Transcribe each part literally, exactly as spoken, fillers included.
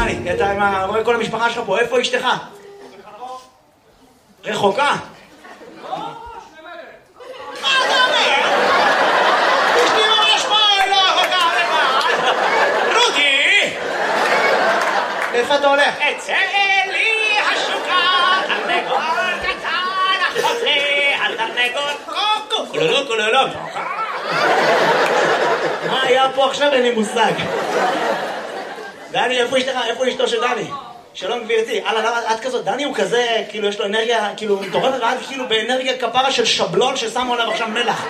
דני, אתה עם ה... רואה כל המשפחה שלך פה, איפה אשתך? רחוקה? לא, שני מטר. מה אתה אומר? אשתי ממש פה, היא לא רחוקה, רחוקה. רודי! איפה אתה הולך? אצא לי השוקה, תרנגול קטן, החוזה, התרנגול קוקו, כולולו, כולולו. מה היה פה עכשיו? אין לי מושג. דני, איפה אשתך? איפה אשתו של דני? שלום גבירתי. הלאה, למה את כזאת? דני הוא כזה, כאילו יש לו אנרגיה, כאילו מטורפת, ואת כאילו באנרגיה כפרה של שבלון ששמו עליו עכשיו מלח.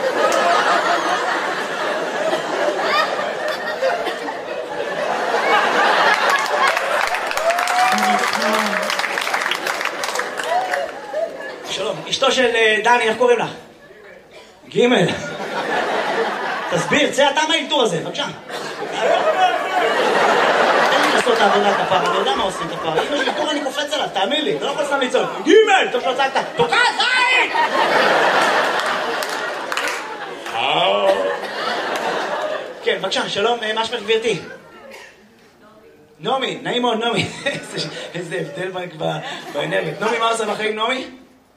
שלום, אשתו של דני, איך קוראים לך? גימל. תסביר, צא אתה מהאלתור הזה, בבקשה. תן לי לעשות את העבודה כפרה, אני יודע מה עושים כפרה. אם יש אלתור אני קופץ עליו, תאמין לי, אתה לא יכול סתם לצעוק. גימל, טוב שלא צעקת. תוקע זית! כן, בבקשה, שלום, מה שמך גבירתי? נעמי, נעים מאוד, נעמי. איזה הבדל באנרגיות. נעמי, מה עושה בחיים, נעמי?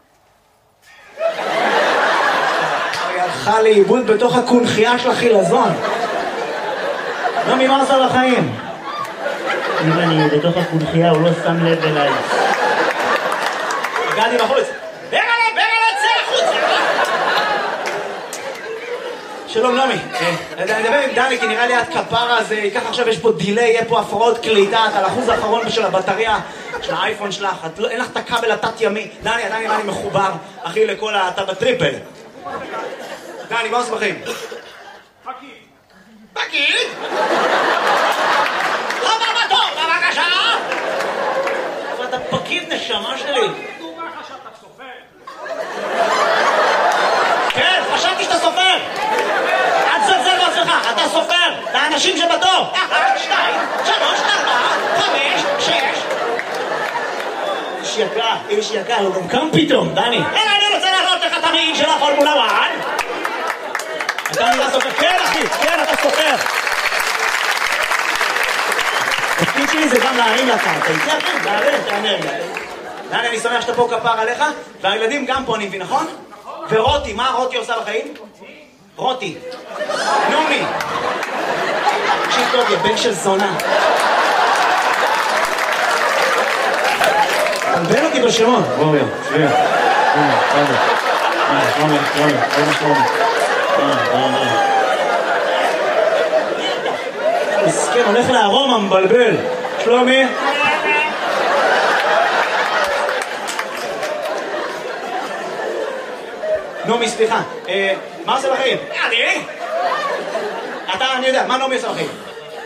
היא הלכה לאיבוד בתוך הקונחייה של החילזון. נעמי, מה עושה בחיים? אם אני בתוך הקונחייה, הוא לא שם לב אליי. הגעתי בחוץ. ברגע, ברגע, צא החוצה! שלום, נעמי. אני מדבר עם דני, כי נראה לי את כפרה, אז ייקח עכשיו, יש פה דילי, יהיה פה הפרעות קליטה, את על האחוז האחרון של הבטריה של האייפון שלך, אין לך את הכבל התת ימי. דני, דני, דני מחובר, אחי, לכל ה... אתה בטריפל. דני, מה עושה בחיים? פקיד. פקיד? לא בבטור, בבקשה! אבל אתה פקיד נשמה שלי. דומה לך שאתה סופר. כן, חשבתי שאתה סופר. אל תזלזל בעצמך, אתה סופר. לאנשים שבתור. אחת, שתיים, שלוש, ארבע, חמש, שש. איש יקר, איש יקר, הוא גם קם פתאום, דני. אלא אני רוצה להראות לך את המעיל של הפורמולה אחת. אתה נראה סופר. כן, אחי, כן, אתה סופר. התפקיד שלי זה גם להרים לך. אתה יצא כן, להרים את האנרגיה. דני, אני שמח שאתה פה כפר עליך, והילדים גם פה, אני מבין, נכון? ורותי, מה רותי עושה בחיים? רותי. נעמי. תקשיב טוב, יא בן של זונה. תלבן אותי בשמות. בואו, יו, שביע. הנה, תודה. הנה, שלומי, שלומי, שלומי, שלומי. מסכן, הולך לארומה, מבלבל. שלומי. נעמי, סליחה. מה עושה בחיים? אני? אתה, אני יודע, מה נעמי עושה בחיים?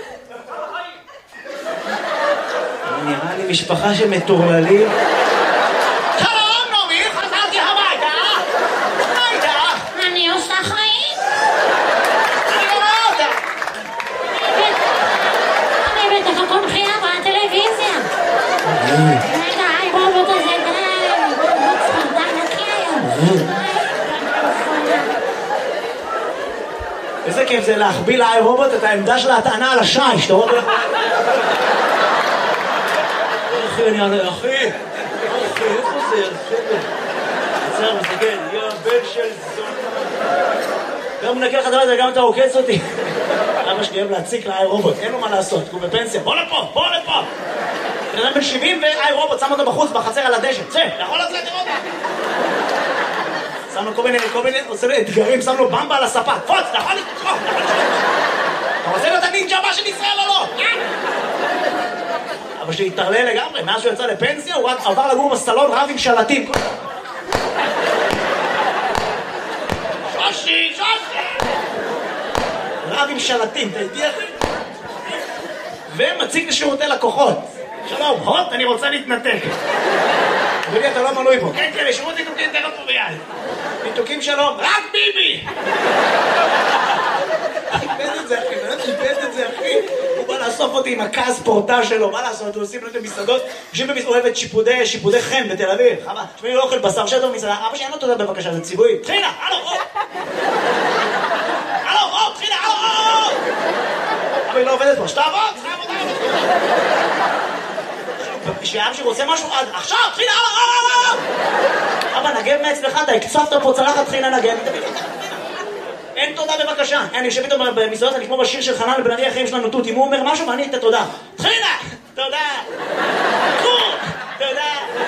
נראה לי משפחה שמטורללים. שלום, נעמי, חזרתי הביתה. מה איתך? אני עושה חיים. אני לא רואה אותה. אני בתוך הקונחייה בטלוויזיה. רגע, היי רובוט הזה, די. רובוט ספרדן נקי היום. איזה כיף זה להחביא לאי רובוט את העמדה של ההטענה על השיש, אתה רואה? אחי, אני ענה, אחי, אחי, איפה זה? עצר, מסתכל, יא בן של זונה. גם מנקה לך את הלדה, גם אתה עוקץ אותי. אבא שלי אוהב להציק לאי רובוט, אין לו מה לעשות, הוא בפנסיה, בוא לפה, בוא לפה. בן אדם בן שבעים ואי רובוט, שם אותו בחוץ, בחצר על הדשא, צא, אתה יכול לצאת לראות? שם לו כל מיני, כל מיני, עושה לו אתגרים, שם לו במבה על הספה, פוץ, אתה יכול לצחוק, אתה יכול לצחוק. אתה רוצה להיות הנינג'ה הבא של ישראל או לא? אבל שהתערלל לגמרי, מאז שהוא יצא לפנסיה, הוא רק עבר לגור בסלון רב עם שלטים. שושי, שושי! רב עם שלטים, אתה איתי אחי? ומציג לשירותי לקוחות. שלום, הוט, אני רוצה להתנתק. אדוני, אתה לא מנוי פה. כן, כן, לשירות ניתוקים תראה פה ביד. ניתוקים שלום, רק ביבי! איבד את זה אחי, באמת איבד את זה אחי. הוא בא לאסוף אותי עם הכעס פורטה שלו, מה לעשות? הוא עושים לו את המסעדות, יושבים במסעדת שיפודי, שיפודי חן בתל אביב. חבל, שמי לא אוכל בשר שטר במסעדה, אבא שלי אין לו תודה בבקשה, זה ציווי. תחילה, הלו, או! הלו, או, תחילה, הלו, או! אבל היא לא עובדת פה, שתעבוד! עבודה, עבודה. שאבא שלי רוצה משהו, עכשיו, תחילה, אבא, נגב מאצלך, אתה הקצפת פה צלחת, תחילה נגב. אין תודה בבקשה. אני יושב איתו במסעדות, אני כמו בשיר של חנן לבן ארי, החיים שלנו תות. אם הוא אומר משהו ואני את התודה. תחילה, תודה. תודה.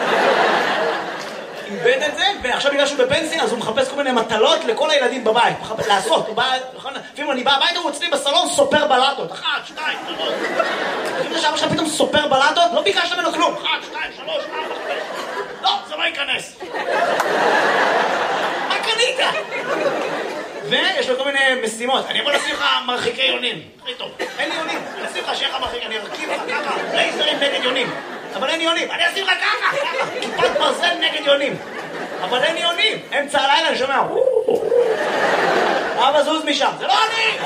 איבד את זה, ועכשיו בגלל שהוא בפנסיה, אז הוא מחפש כל מיני מטלות לכל הילדים בבית. לעשות, הוא בא, לפעמים אני בא הביתה, הוא אצלי בסלון סופר בלטות. אחת, שתיים, שלוש. אם עכשיו עכשיו פתאום סופר בלטות, לא ביקשת ממנו כלום. אחת, שתיים, שלוש, ארבע, חמש. לא, זה לא ייכנס. מה קנית? ויש לו כל מיני משימות. אני יכול לשים לך מרחיקי יונים. הכי טוב. אין לי יונים. אני אשים לך שיהיה לך מרחיק, אני ארכיב לך ככה. לייזרים נגד יונים. אבל אין יונים. אני אשים לך ככה, ככה. כיפת ברזל נגד יונים. אבל אין יונים. אמצע הלילה אני שומע. אבא זוז משם. זה לא אני!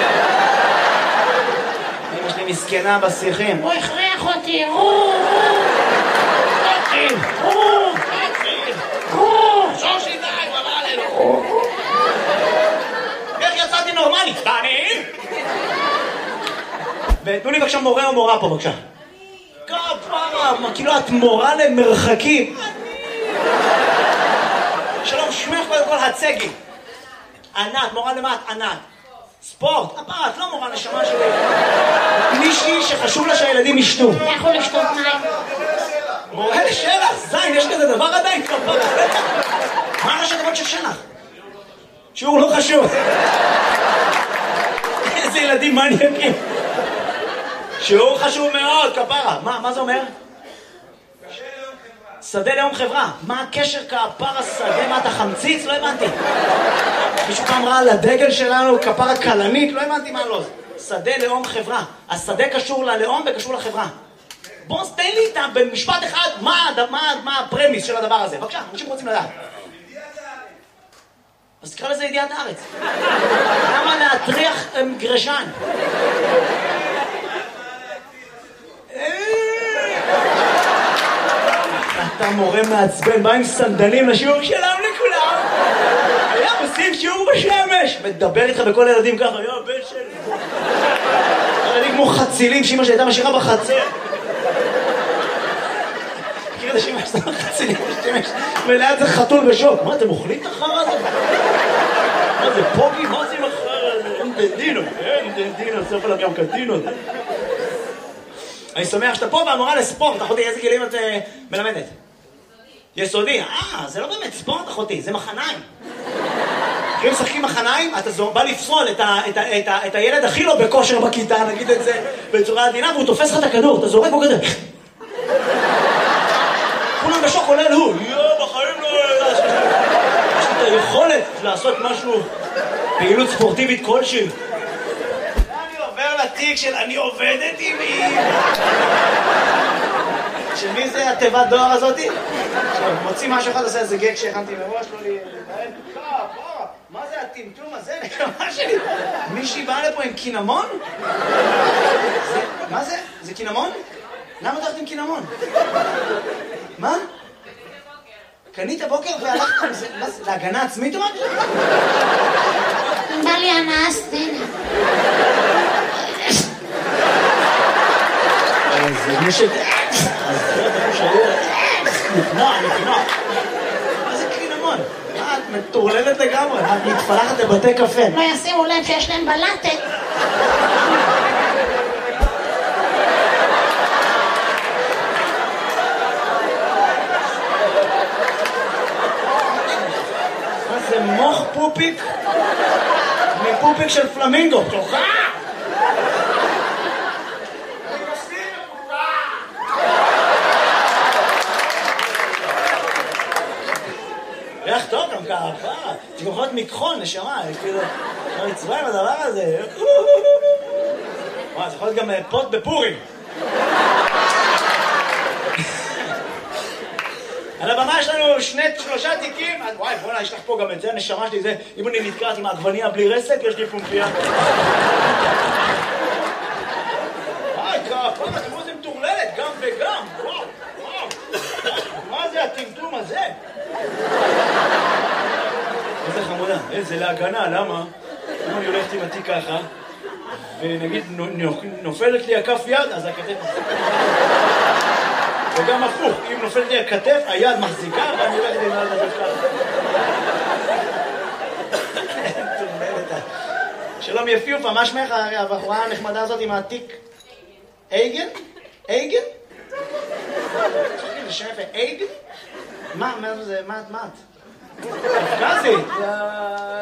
אמא שלי מסכנה בשיחים. הוא הכריח אותי. שושי די, הוא עלה עלינו. איך יצאתי נורמלי? ואני? ותנו לי בבקשה מורה או מורה פה בבקשה. כפרה, כאילו את מורה למרחקים. שלום, שמך קודם כל הצגי. ענת, מורה למה את ענת? ספורט, הפרה, את לא מורה נשמה שלי. מישהי שחשוב לה שהילדים ישתו. לכו לשתות מים. מורה לשלח, זין, יש כזה דבר עדיין כפרה. מה ראשי תיבות של שלח? שיעור לא חשוב. איזה ילדים מניאקים. שיעור חשוב מאוד, כפרה. מה, מה זה אומר? שדה לאום חברה. מה הקשר כפרה שדה? מה אתה חמציץ? לא הבנתי. מישהו פעם ראה על הדגל שלנו כפרה קלנית? לא הבנתי מה לא. שדה לאום חברה. השדה קשור ללאום וקשור לחברה. בוא תן לי איתם במשפט אחד מה, מה, מה הפרמיס של הדבר הזה. בבקשה, אנשים רוצים לדעת. אז תקרא לזה ידיעת הארץ. למה להטריח גרשן? אתה מורה מעצבן, בא עם סנדלים לשיעור שלם לכולם. היה עושים שיעור בשמש. מדבר איתך בכל הילדים ככה, יו, בן שלי. ילדים כמו חצילים שאמא שהייתה משאירה בחצר. מכיר את השמש, זה חצילים בשמש. וליד זה חתול בשוק. מה, אתם אוכלים את החרא הזה? מה זה, פוגי? מה זה עם החרא הזה? אין דנדינו, אין דנדינו, סוף עליו גם קדינו. אני שמח שאתה פה והמורה לספורט. אחותי, איזה כלים את מלמדת? יסודי. אה, זה לא באמת ספורט, אחותי, זה מחניים. אם משחקים מחניים, אתה בא לפסול את הילד הכי לא בכושר בכיתה, נגיד את זה בצורה עדינה, והוא תופס לך את הכדור, אתה זורק בו כזה. כולם בשוק, עולה לו, יו, בחיים לא... יש לי את היכולת לעשות משהו, פעילות ספורטיבית כלשהי. אני עובר לתיק של אני עובדת עם מי. של מי זה התיבת דואר הזאתי? מוציא משהו אחד, עושה איזה גג שהכנתי מראש, לא לי... מה זה הטמטום הזה? נקמה שלי? מישהי באה לפה עם קינמון? מה זה? זה קינמון? למה הולכת עם קינמון? מה? קנית בוקר והלכת עם זה? להגנה עצמית או מה? בא לי הנאה סדינה. זה מישהו... אז זה אתה חושב... נפנוע, נפנוע. מה זה קינמון? את מטורללת לגמרי, את מתפלחת לבתי קפה. לא ישימו לב שיש להם בלטת. מה זה מוח פופיק? מפופיק של פלמינגו. תוכה! ריח טוב גם ככה, זה גם יכול להיות מכחול, נשמה, כאילו, לא נצבע עם הדבר הזה. וואי, זה יכול להיות גם פוט בפורים. על הבמה יש לנו שני, שלושה תיקים, וואי, בוא'נה, יש לך פה גם את זה, הנשמה שלי זה, אם אני נתקעת עם העגבניה בלי רסק, יש לי פומפיה. וואי, כפה, תראו איזה מטורללת, גם וגם, וואו, וואו. מה זה הטמטום הזה? איזה חמודה, איזה להגנה, למה? אם אני הולכת עם התיק ככה, ונגיד נופלת לי הכף יד, אז הכתף... וגם הפוך, אם נופלת לי הכתף, היד מחזיקה, ואני הולכת עם היד הזאת ככה. שלום יפיופה, מה שמך הבחורה הנחמדה הזאת עם העתיק? אייגן? אייגן? זה שם יפה, אייגן? מה, מה זה, מה את? קפקזית?